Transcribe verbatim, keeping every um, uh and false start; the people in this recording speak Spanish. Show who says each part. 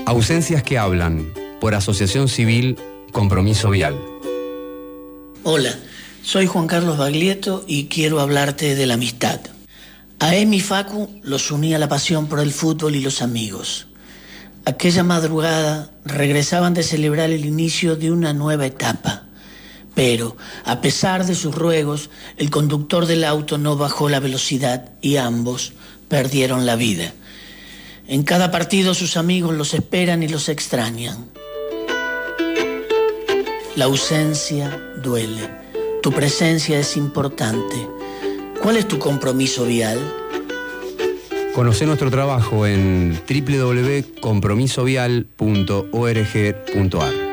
Speaker 1: Ausencias que hablan, por Asociación Civil Compromiso Vial.
Speaker 2: Hola, soy Juan Carlos Baglietto y quiero hablarte de la amistad. A Emi y Facu los unía la pasión por el fútbol y los amigos. Aquella madrugada regresaban de celebrar el inicio de una nueva etapa. Pero, a pesar de sus ruegos, el conductor del auto no bajó la velocidad y ambos perdieron la vida. En cada partido sus amigos los esperan y los extrañan. La ausencia duele. Tu presencia es importante. ¿Cuál es tu compromiso vial?
Speaker 1: Conoce nuestro trabajo en doble u doble u doble u punto compromiso vial punto org punto a r.